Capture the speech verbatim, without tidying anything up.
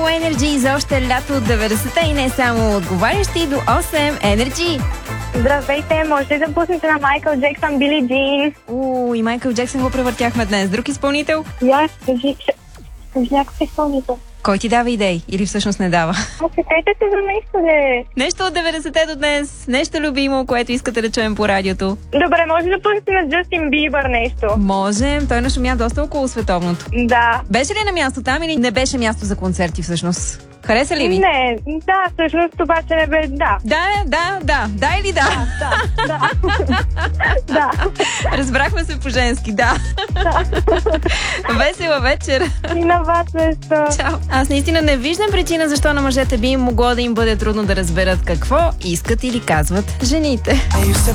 по Energy за още лято от деветдесетте и не само, отговарящи до осем Energy. Здравейте, може ли да пуснете на Майкъл Джексън Били Джин? Уу, и Майкъл Джексън го превъртяхме днес. Друг изпълнител? Я, кажи, кажи някакъв изпълнител. Кой ти дава идеи? Или всъщност не дава? А сетете се за нещо, де. Нещо от деветдесетте до днес. Нещо любимо, което искате да чуем по радиото. Добре, може да пуснете на Джастин Бибър нещо? Можем. Той нашумя доста около световното. Да. Беше ли на място там или не беше място за концерти всъщност? Хареса ли ви? Не, да, всъщност обаче не бе, да. Да, да, да. Да или да? Да, да. Да. Разбрахме се по-женски, да. Да. Весела вечер. И на вас също. Чао. Аз наистина не виждам причина защо на мъжете би им могло да им бъде трудно да разберат какво искат или казват жените.